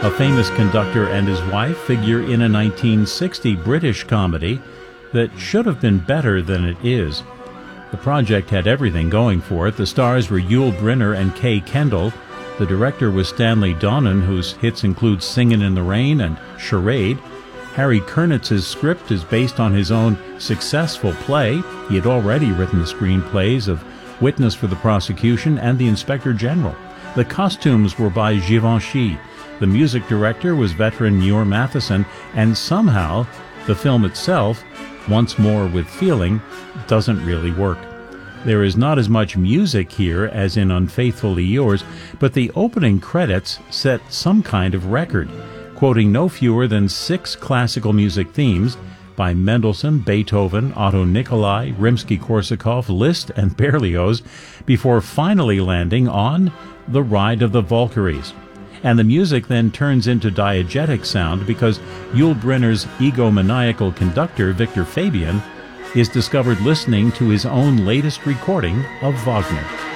A famous conductor and his wife figure in a 1960 British comedy that should have been better than it is. The project had everything going for it. The stars were Yul Brynner and Kay Kendall. The director was Stanley Donen, whose hits include Singin' in the Rain and Charade. Harry Kurnitz's script is based on his own successful play. He had already written the screenplays of Witness for the Prosecution and The Inspector General. The costumes were by Givenchy. The music director was veteran Muir Matheson, and somehow the film itself, Once More with Feeling, doesn't really work. There is not as much music here as in Unfaithfully Yours, but the opening credits set some kind of record, quoting no fewer than 6 classical music themes by Mendelssohn, Beethoven, Otto Nicolai, Rimsky-Korsakov, Liszt, and Berlioz, before finally landing on The Ride of the Valkyries. And the music then turns into diegetic sound because Yul Brynner's egomaniacal conductor, Victor Fabian, is discovered listening to his own latest recording of Wagner.